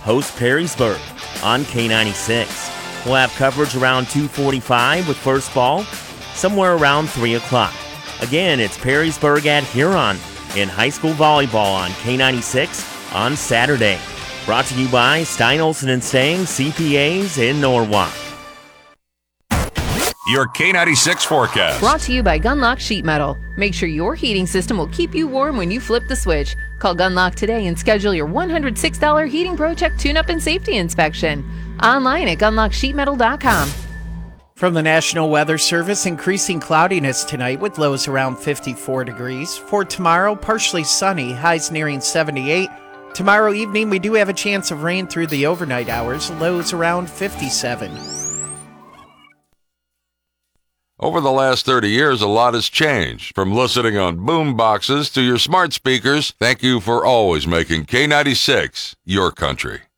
host Perrysburg on K96. We'll have coverage around 2:45 with first ball, somewhere around 3 o'clock. Again, it's Perrysburg at Huron in high school volleyball on K96 on Saturday. Brought to you by Stein Olson & Stang CPAs in Norwalk. Your K96 forecast. Brought to you by Gunlock Sheet Metal. Make sure your heating system will keep you warm when you flip the switch. Call Gunlock today and schedule your $106 Heating Pro Check tune-up and safety inspection. Online at gunlocksheetmetal.com. From the National Weather Service, increasing cloudiness tonight with lows around 54 degrees. For tomorrow, partially sunny, highs nearing 78. Tomorrow evening, we do have a chance of rain through the overnight hours, lows around 57. Over the last 30 years, a lot has changed. From listening on boom boxes to your smart speakers, thank you for always making K96 your country.